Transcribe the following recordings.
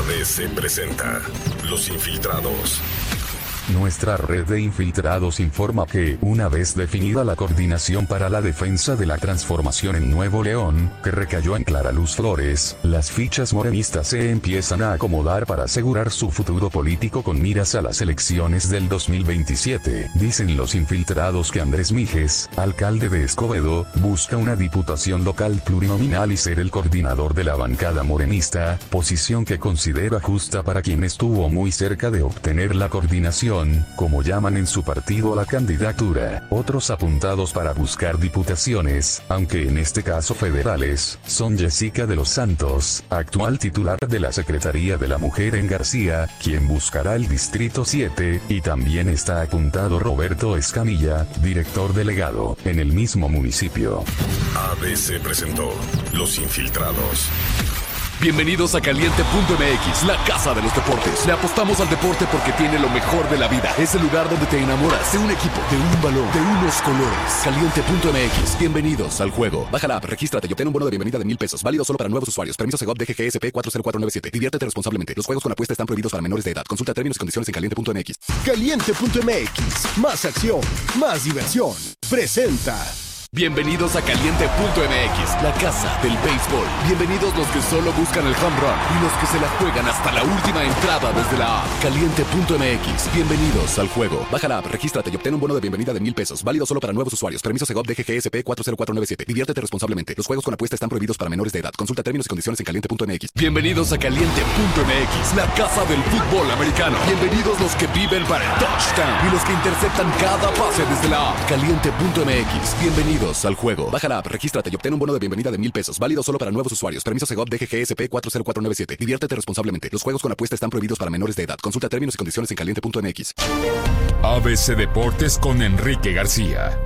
ABC presenta Los Infiltrados. Nuestra red de infiltrados informa que, una vez definida la Coordinación para la Defensa de la Transformación en Nuevo León, que recayó en Clara Luz Flores, las fichas morenistas se empiezan a acomodar para asegurar su futuro político con miras a las elecciones del 2027. Dicen los infiltrados que Andrés Mijes, alcalde de Escobedo, busca una diputación local plurinominal y ser el coordinador de la bancada morenista, posición que considera justa para quien estuvo muy cerca de obtener la coordinación, como llaman en su partido a la candidatura. Otros apuntados para buscar diputaciones, aunque en este caso federales, son Jessica de los Santos, actual titular de la Secretaría de la Mujer en García, quien buscará el Distrito 7, y también está apuntado Roberto Escamilla, director delegado, en el mismo municipio. ABC presentó Los Infiltrados. Bienvenidos a Caliente.mx, la casa de los deportes. Le apostamos al deporte porque tiene lo mejor de la vida. Es el lugar donde te enamoras de un equipo, de un balón, de unos colores. Caliente.mx, bienvenidos al juego. Baja la app, regístrate y obtén un bono de bienvenida de $1,000. Válido solo para nuevos usuarios. Permiso Segov DGGSP 40497. Diviértete responsablemente. Los juegos con apuesta están prohibidos para menores de edad. Consulta términos y condiciones en Caliente.mx. Caliente.mx, más acción, más diversión. Presenta. Bienvenidos a Caliente.mx, la casa del béisbol. Bienvenidos los que solo buscan el home run y los que se la juegan hasta la última entrada desde la app. Caliente.mx, bienvenidos al juego. Baja la app, regístrate y obtén un bono de bienvenida de $1,000. Válido solo para nuevos usuarios. Permiso Segov DGGSP 40497. Diviértete responsablemente. Los juegos con apuesta están prohibidos para menores de edad. Consulta términos y condiciones en Caliente.mx. Bienvenidos a Caliente.mx, la casa del fútbol americano. Bienvenidos los que viven para el touchdown y los que interceptan cada pase desde la app. Caliente.mx, bienvenidos al juego. Baja la app, regístrate y obtén un bono de bienvenida de $1,000. Válido solo para nuevos usuarios. Permiso Segov DGGSP 40497. Diviértete responsablemente. Los juegos con apuesta están prohibidos para menores de edad. Consulta términos y condiciones en Caliente.mx. ABC Deportes con Enrique García.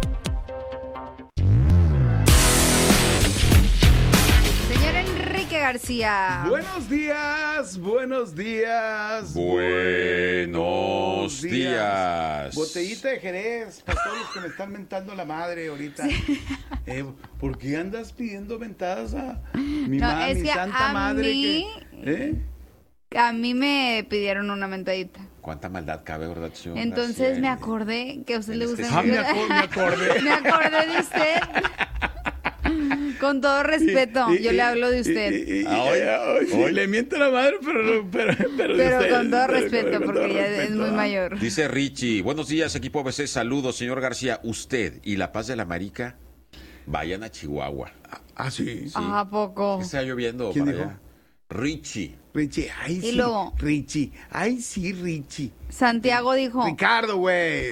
Señor Enrique García. Buenos días, buenos días. Buenos días. Botellita de Jerez, para todos los que me están mentando la madre ahorita. Sí. ¿Por qué andas pidiendo mentadas a mi mamá, mi santa madre? A mí me pidieron una mentadita. ¿Cuánta maldad cabe, verdad, señor? Entonces me acordé que a usted le gusta. Me acordé. Me acordé de usted. Con todo respeto, yo le hablo de usted. Hoy le miento a la madre, pero con todo respeto, porque ella es muy mayor. Dice Richie, buenos días, equipo ABC, saludos, señor García. Usted y La Paz de la Marica vayan a Chihuahua. Sí. ¿A poco? ¿Qué está lloviendo ¿Quién para dijo? allá? Richie, ay, sí. Y luego, Richie, ay, sí, Richie. Santiago dijo. Ricardo, güey.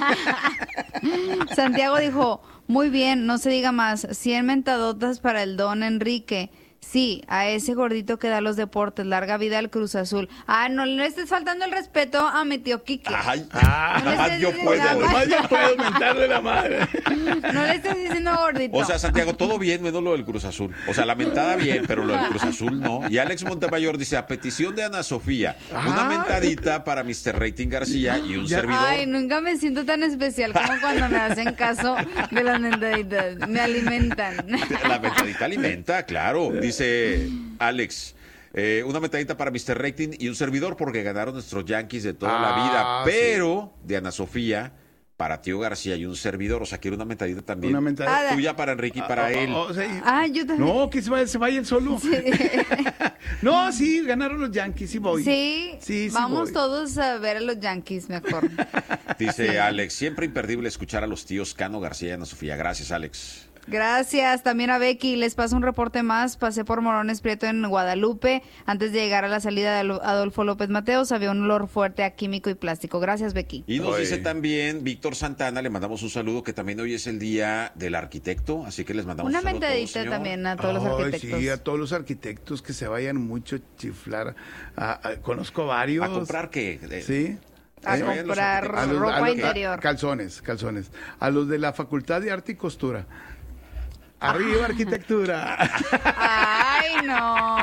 Santiago dijo, muy bien, no se diga más. 100 mentadotas para el don Enrique. Sí, a ese gordito que da los deportes. Larga vida al Cruz Azul. No le estés faltando el respeto a mi tío Quique. Nomás yo puedo mentarle la madre. No le estés diciendo gordito. O sea, Santiago, todo bien, menos lo del Cruz Azul. O sea, la mentada bien, pero lo del Cruz Azul no. Y Alex Montemayor dice, a petición de Ana Sofía, una mentadita para Mr. Rating García y un servidor. Ay, nunca me siento tan especial como cuando me hacen caso de las mentaditas. Me alimentan. La mentadita alimenta, claro. Dice Alex, una metadita para Mr. Rating y un servidor porque ganaron nuestros Yankees de toda la vida, pero sí, de Ana Sofía para Tío García y un servidor, o sea, quiero una metadita también. Una metadita tuya para Enrique y para él. Yo también. No, que se vaya él solo. Sí. No, sí, ganaron los Yankees, sí voy. Sí, vamos todos a ver a los Yankees mejor. Dice Alex, siempre imperdible escuchar a los tíos Cano, García y Ana Sofía. Gracias, Alex. Gracias, también a Becky. Les paso un reporte más. Pasé por Morones Prieto en Guadalupe. Antes de llegar a la salida de Adolfo López Mateos, había un olor fuerte a químico y plástico. Gracias, Becky. Y nos dice también Víctor Santana, le mandamos un saludo, que también hoy es el día del arquitecto, así que les mandamos una un saludo mentadita también a todos los arquitectos. Sí, a todos los arquitectos que se vayan mucho a chiflar. Conozco varios. ¿A comprar qué? Sí. A comprar ropa interior. Calzones. A los de la Facultad de Arte y Costura. Arriba, arquitectura. Ay, no.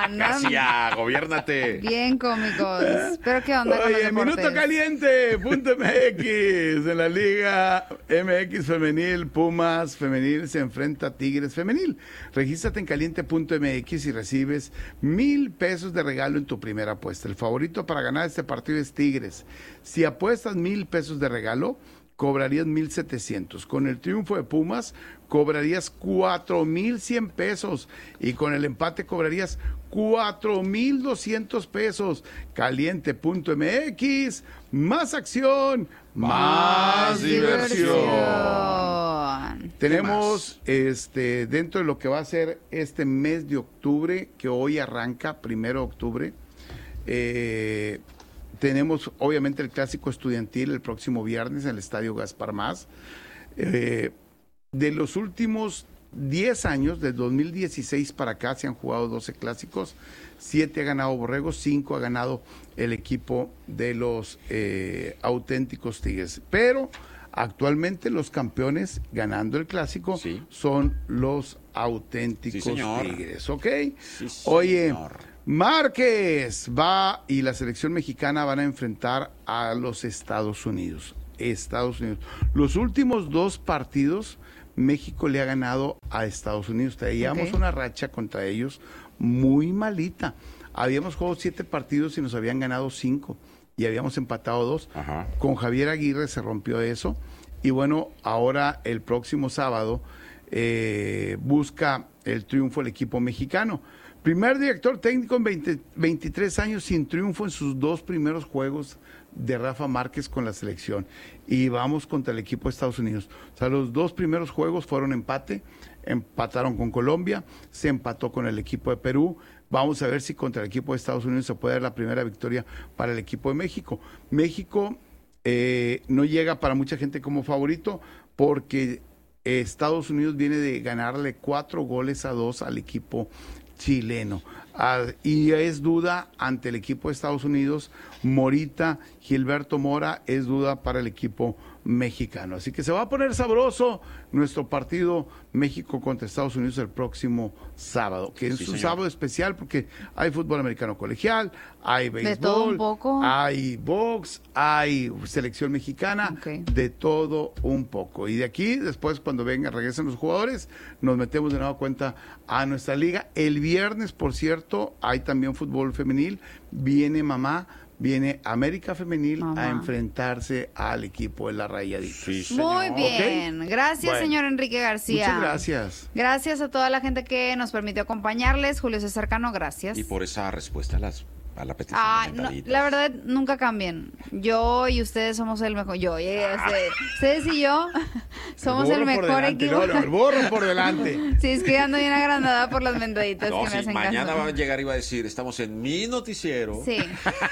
García, gobiérnate. Bien cómicos. Pero ¿qué onda con los deportes? Minuto Caliente.mx. En la Liga MX Femenil, Pumas Femenil se enfrenta a Tigres Femenil. Regístrate en caliente.mx y recibes $1,000 de regalo en tu primera apuesta. El favorito para ganar este partido es Tigres. Si apuestas $1,000 de regalo, cobrarías 1,700. Con el triunfo de Pumas, cobrarías 4,100 pesos. Y con el empate cobrarías 4,200 pesos. Caliente.mx, más acción, más diversión. Tenemos dentro de lo que va a ser este mes de octubre, que hoy arranca, 1 de octubre, tenemos obviamente el clásico estudiantil el próximo viernes en el Estadio Gaspar Más. De los últimos 10 años, de 2016 para acá, se han jugado 12 clásicos, 7 ha ganado Borregos, 5 ha ganado el equipo de los auténticos Tigres. Pero actualmente los campeones ganando el clásico son los auténticos Tigres, ¿ok? Sí, oye, Márquez va y la selección mexicana van a enfrentar a los Estados Unidos. Los últimos 2 partidos, México le ha ganado a Estados Unidos. Traíamos una racha contra ellos muy malita. Habíamos jugado 7 partidos y nos habían ganado 5 y habíamos empatado 2. Ajá. Con Javier Aguirre se rompió eso. Y bueno, ahora el próximo sábado busca el triunfo el equipo mexicano. Primer director técnico en 23 años sin triunfo en sus 2 primeros juegos de Rafa Márquez con la selección. Y vamos contra el equipo de Estados Unidos. O sea, los 2 primeros juegos fueron empate. Empataron con Colombia, se empató con el equipo de Perú. Vamos a ver si contra el equipo de Estados Unidos se puede dar la primera victoria para el equipo de México. México no llega para mucha gente como favorito porque Estados Unidos viene de ganarle 4-2 al equipo chileno. Y es duda ante el equipo de Estados Unidos. Morita, Gilberto Mora, es duda para el equipo mexicano. Así que se va a poner sabroso nuestro partido México contra Estados Unidos el próximo sábado, que es un sábado especial porque hay fútbol americano colegial, hay béisbol, de todo un poco, hay box, hay selección mexicana, de todo un poco. Y de aquí, después cuando regresen los jugadores, nos metemos de nueva cuenta a nuestra liga. El viernes, por cierto, hay también fútbol femenil, viene América Femenil a enfrentarse al equipo de la Rayadita. Sí, muy bien. Gracias, señor Enrique García. Muchas gracias. Gracias a toda la gente que nos permitió acompañarles. Julio César Cano, gracias. Y por esa respuesta a la petición. No, la verdad, nunca cambien. Yo y ustedes somos el mejor. Ustedes y yo somos el mejor equipo. El burro por delante. Sí, es que ando bien agrandada por las mentaditas que me hacen mañana caso. va a llegar y va a decir, estamos en mi noticiero. Sí,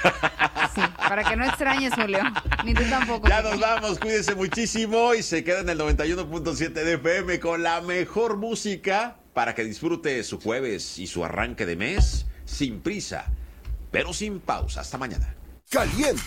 para que no extrañes, Julio. Ni tú tampoco. Ya nos vamos, cuídense muchísimo y se queda en el 91.7 de FM con la mejor música para que disfrute su jueves y su arranque de mes sin prisa, pero sin pausa. Hasta mañana. Caliente